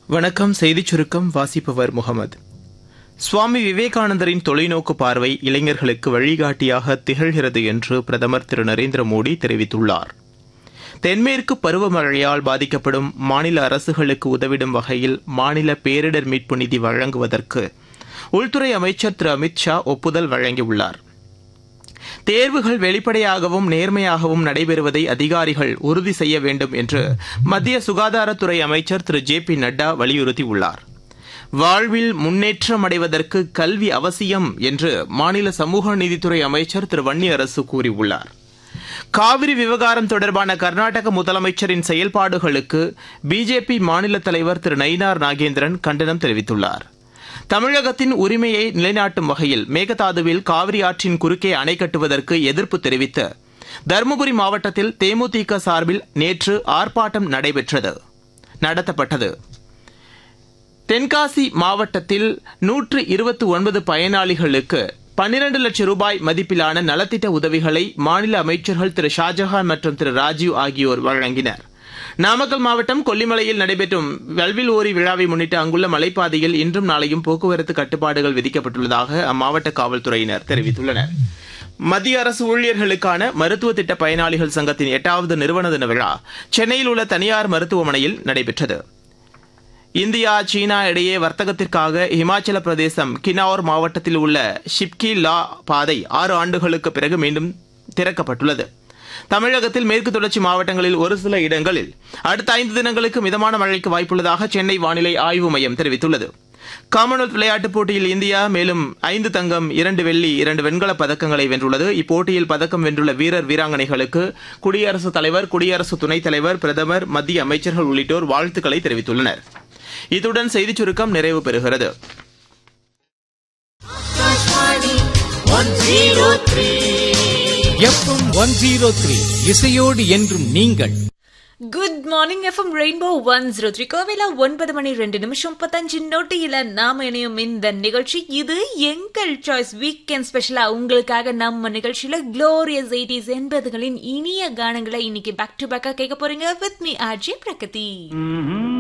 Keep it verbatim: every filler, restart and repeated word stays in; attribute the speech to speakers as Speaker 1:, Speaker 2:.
Speaker 1: வணக்கம். செய்திச் சுருக்கம் வாசிப்பவர் முகமது. சுவாமி விவேகானந்தரின் தொலைநோக்கு பார்வை இளைஞர்களுக்கு வழிகாட்டியாக திகழ்கிறது என்று பிரதமர் திரு நரேந்திர மோடி தெரிவித்துள்ளார். தென்மேற்கு பருவமழையால் பாதிக்கப்படும் மாநில அரசுகளுக்கு உதவிடும் வகையில் மாநில பேரிடர் மீட்பு நிதி வழங்குவதற்கு உள்துறை அமைச்சர் திரு அமித் ஷா ஒப்புதல் வழங்கியுள்ளார். தேர்வுகள் வெளிப்படையாகவும் நேர்மையாகவும் நடைபெறுவதை அதிகாரிகள் உறுதி செய்ய வேண்டும் என்று மத்திய சுகாதாரத்துறை அமைச்சர் திரு ஜே பி நட்டா வலியுறுத்தியுள்ளார். வாழ்வில் முன்னேற்றம் அடைவதற்கு கல்வி அவசியம் என்று மாநில சமூக நீதித்துறை அமைச்சர் திரு வன்னியரசு கூறியுள்ளார். காவிரி விவகாரம் தொடர்பான கர்நாடக முதலமைச்சரின் செயல்பாடுகளுக்கு பிஜேபி மாநில தலைவர் திரு நயினார் நாகேந்திரன் கண்டனம் தெரிவித்துள்ளார். தமிழகத்தின் உரிமையை நிலைநாட்டும் வகையில் மேகதாதுவில் காவிரி ஆற்றின் குறுக்கே அணை கட்டுவதற்கு எதிர்ப்பு தெரிவித்து தருமபுரி மாவட்டத்தில் தேமுதிக சார்பில் நேற்று ஆர்ப்பாட்டம் நடைபெற்றது நடத்தப்பட்டது. தென்காசி மாவட்டத்தில் நூற்று இருபத்தி ஒன்பது பயனாளிகளுக்கு பன்னிரண்டு லட்சம் ரூபாய் மதிப்பிலான நலத்திட்ட உதவிகளை மாநில அமைச்சர்கள் திரு ஷாஜஹான் மற்றும் திரு ராஜீவ் ஆகியோர் வழங்கினர். நாமக்கல் மாவட்டம் கொல்லிமலையில் நடைபெற்றும் வல்வில் ஓரி விழாவை முன்னிட்டு அங்குள்ள மலைப்பாதையில் இன்றும் நாளையும் போக்குவரத்து கட்டுப்பாடுகள் விதிக்கப்பட்டுள்ளதாக அம்மாவட்ட காவல்துறையினர் தெரிவித்துள்ளனர். மத்திய அரசு ஊழியர்களுக்கான மருத்துவ திட்ட பயனாளிகள் சங்கத்தின் எட்டாவது நிறுவன தின விழா சென்னையில் உள்ள தனியார் மருத்துவமனையில் நடைபெற்றது. இந்தியா சீனா இடையே வர்த்தகத்திற்காக இமாச்சல பிரதேசம் கின்னௌர் மாவட்டத்தில் உள்ள ஷிப்கி லா பாதை ஆறு ஆண்டுகளுக்கு பிறகு மீண்டும் திறக்கப்பட்டுள்ளது. தமிழகத்தில் மேற்கு தொடர்ச்சி மாவட்டங்களில் ஒரு சில இடங்களில் அடுத்த ஐந்து தினங்களுக்கு மிதமான மழைக்கு வாய்ப்புள்ளதாக சென்னை வானிலை ஆய்வு மையம் தெரிவித்துள்ளது. காமன்வெல்த் விளையாட்டுப் போட்டியில் இந்தியா மேலும் ஐந்து தங்கம், இரண்டு வெள்ளி, இரண்டு வெண்கலப் பதக்கங்களை வென்றுள்ளது. இப்போட்டியில் பதக்கம் வென்றுள்ள வீரர் வீராங்கனைகளுக்கு குடியரசுத் தலைவர், குடியரசு துணைத் தலைவர், பிரதமர், மத்திய அமைச்சர்கள் உள்ளிட்டோர் வாழ்த்துக்களை தெரிவித்துள்ளனர். இத்துடன் செய்திச் சுருக்கம் நிறைவு பெறுகிறது.
Speaker 2: எஃப்எம் ஒன் ஜீரோ த்ரீ இசையோடு என்றும் நீங்கள்.
Speaker 3: Good morning FM rainbow one zero three கோவிலா ஒன்பது மணி ரெண்டு நிமிஷம் முப்பத்தஞ்சு நோட்டியில நாம இணையும் இந்த நிகழ்ச்சி. இது எங்கள் சாய்ஸ் வீக்கெண்ட் ஸ்பெஷலா உங்களுக்காக நம்ம நிகழ்ச்சியில குளோரியஸ் எயிட்டிஸ் எண்பதுகளின் இனிய கானங்களை இன்னைக்கு பேக் டு பேக்கா கேட்க போறீங்க வித் மீ ஆர்ஜே பிரகதி.